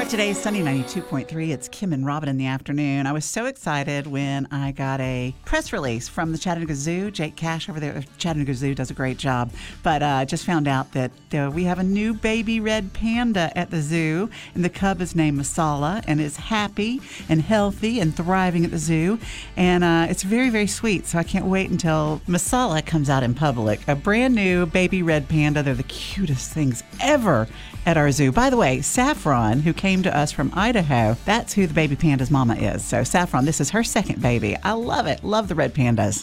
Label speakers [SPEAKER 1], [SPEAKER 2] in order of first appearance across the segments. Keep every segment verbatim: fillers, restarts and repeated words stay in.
[SPEAKER 1] Today's Sunny ninety-two point three. It's Kim and Robin in the afternoon. I was so excited when I got a press release from the Chattanooga Zoo. Jake Cash over there at Chattanooga Zoo does a great job. But I uh, just found out that uh, we have a new baby red panda at the zoo. And the cub is named Masala and is happy and healthy and thriving at the zoo. And uh, it's very, very sweet. So I can't wait until Masala comes out in public. A brand new baby red panda. They're the cutest things ever at our zoo. By the way, Saffron, who came to us from Idaho, that's who the baby panda's mama is. So Saffron, this is her second baby. I love it. Love the red pandas.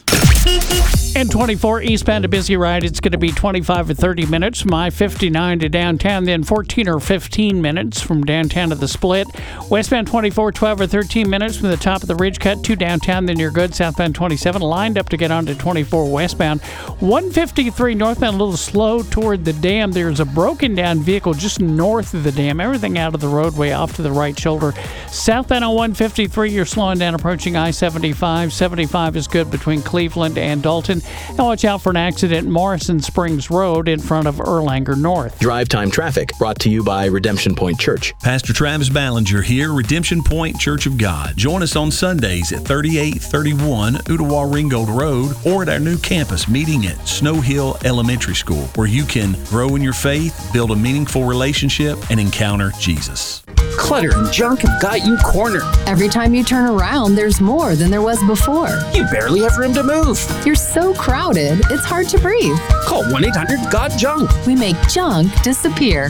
[SPEAKER 2] N twenty-four eastbound a busy ride. It's going to be twenty-five or thirty minutes from I fifty-nine to downtown, then fourteen or fifteen minutes from downtown to the split. Westbound twenty-four, twelve or thirteen minutes from the top of the ridge cut to downtown, then you're good. Southbound twenty-seven lined up to get onto twenty-four westbound. one fifty-three northbound a little slow toward the dam. There's a broken down vehicle just north of the dam. Everything out of the roadway off to the right shoulder. Southbound on one fifty-three, you're slowing down approaching I seventy-five. seventy-five is good between Cleveland and Dalton. And watch out for an accident in Morrison Springs Road in front of Erlanger North.
[SPEAKER 3] Drive Time Traffic brought to you by Redemption Point Church.
[SPEAKER 4] Pastor Travis Ballinger here, Redemption Point Church of God. Join us on Sundays at thirty-eight thirty-one Ottawa Ringgold Road or at our new campus meeting at Snow Hill Elementary School, where you can grow in your faith, build a meaningful relationship, and encounter Jesus.
[SPEAKER 5] Clutter and junk have got you cornered.
[SPEAKER 6] Every time you turn around, there's more than there was before.
[SPEAKER 5] You barely have room to move.
[SPEAKER 6] You're so crowded, it's hard to breathe.
[SPEAKER 5] Call one eight hundred got junk.
[SPEAKER 6] We make junk disappear.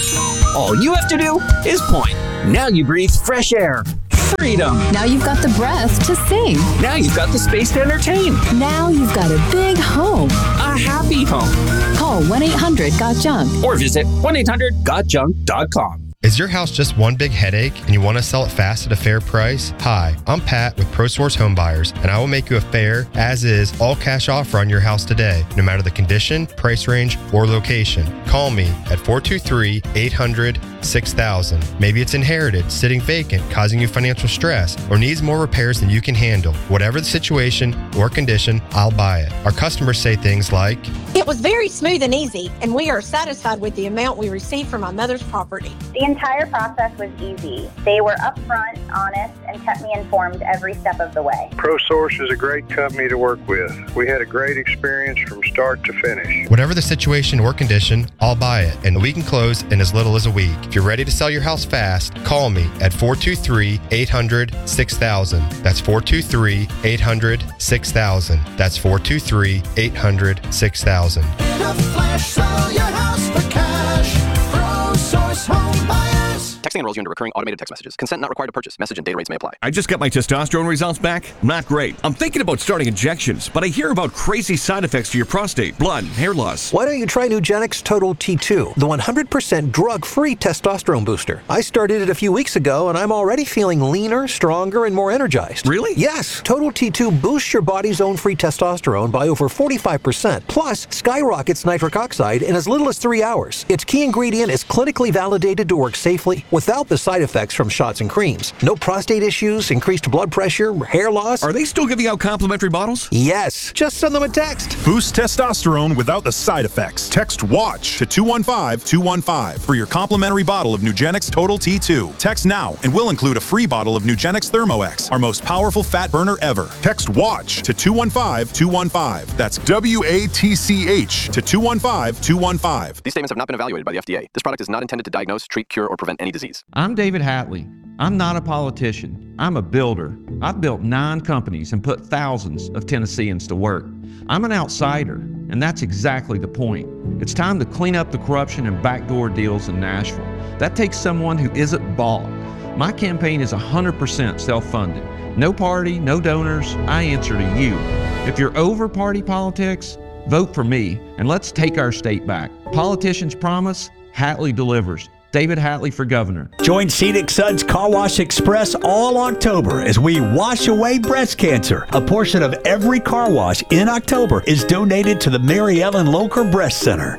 [SPEAKER 5] All you have to do is point. Now you breathe fresh air. Freedom.
[SPEAKER 6] Now you've got the breath to sing.
[SPEAKER 5] Now you've got the space to entertain.
[SPEAKER 6] Now you've got a big home.
[SPEAKER 5] A happy home.
[SPEAKER 6] Call one eight hundred got junk.
[SPEAKER 5] Or visit one eight hundred got junk dot com.
[SPEAKER 7] Is your house just one big headache and you want to sell it fast at a fair price? Hi, I'm Pat with ProSource Home Buyers, and I will make you a fair, as-is, all-cash offer on your house today, no matter the condition, price range, or location. Call me at four two three, eight hundred, six thousand. Maybe it's inherited, sitting vacant, causing you financial stress, or needs more repairs than you can handle. Whatever the situation or condition, I'll buy it. Our customers say things like,
[SPEAKER 8] "It was very smooth and easy, and we are satisfied with the amount we received from my mother's property."
[SPEAKER 9] The entire process was easy. They were upfront, honest, and kept me informed every step of the way.
[SPEAKER 10] ProSource is a great company to work with. We had a great experience from start to finish.
[SPEAKER 7] Whatever the situation or condition, I'll buy it, and we can close in as little as a week. If you're ready to sell your house fast, call me at four two three, eight hundred, six thousand. That's four two three, eight hundred, six thousand. That's four two three, eight hundred, six thousand.
[SPEAKER 11] In a flash, sell your house for cash. ProSource Home Buyers.
[SPEAKER 3] Texting enrolls you into recurring automated text messages. Consent not required to purchase. Message and data rates may apply.
[SPEAKER 12] I just got my testosterone results back. Not great. I'm thinking about starting injections, but I hear about crazy side effects to your prostate, blood, hair loss.
[SPEAKER 13] Why don't you try Nugenix Total T two, the one hundred percent drug-free testosterone booster? I started it a few weeks ago, and I'm already feeling leaner, stronger, and more energized.
[SPEAKER 12] Really?
[SPEAKER 13] Yes. Total T two boosts your body's own free testosterone by over forty-five percent, plus skyrockets nitric oxide in as little as three hours. Its key ingredient is clinically validated to work safely without the side effects from shots and creams. No prostate issues, increased blood pressure, hair loss.
[SPEAKER 12] Are they still giving out complimentary bottles?
[SPEAKER 13] Yes. Just send them a text.
[SPEAKER 14] Boost testosterone without the side effects. Text WATCH to two one five two one five for your complimentary bottle of Nugenix Total T two. Text now and we'll include a free bottle of Nugenix ThermoX, our most powerful fat burner ever. Text WATCH to two one five two one five. That's W A T C H to two one five two one five.
[SPEAKER 3] These statements have not been evaluated by the F D A. This product is not intended to diagnose, treat, cure, or prevent any disease.
[SPEAKER 15] I'm David Hatley. I'm not a politician. I'm a builder. I've built nine companies and put thousands of Tennesseans to work. I'm an outsider, and that's exactly the point. It's time to clean up the corruption and backdoor deals in Nashville. That takes someone who isn't bought. My campaign is one hundred percent self-funded. No party, no donors. I answer to you. If you're over party politics, vote for me, and let's take our state back. Politicians promise, Hatley delivers. David Hatley for governor.
[SPEAKER 16] Join Scenic Suds Car Wash Express all October as we wash away breast cancer. A portion of every car wash in October is donated to the Mary Ellen Locher Breast Center.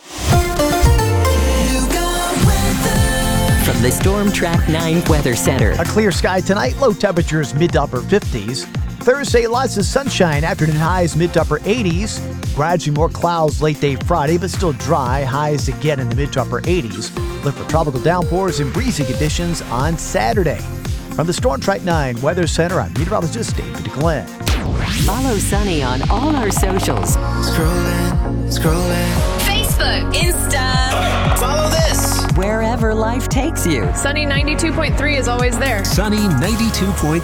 [SPEAKER 17] From the Storm Track nine Weather Center.
[SPEAKER 18] A clear sky tonight, low temperatures mid to upper fifties.
[SPEAKER 17] Thursday, lots of sunshine. Afternoon highs mid to upper eighties. Gradually more clouds late day Friday, but still dry. Highs again in the mid to upper eighties. Look for tropical downpours and breezy conditions on Saturday. From the Storm Track nine Weather Center, I'm meteorologist David Glenn.
[SPEAKER 18] Follow Sunny on all our socials.
[SPEAKER 11] Scrolling, scrolling.
[SPEAKER 19] Facebook, Insta.
[SPEAKER 11] Follow this.
[SPEAKER 18] Wherever life takes you.
[SPEAKER 19] Sunny ninety-two point three is always there.
[SPEAKER 5] Sunny ninety-two point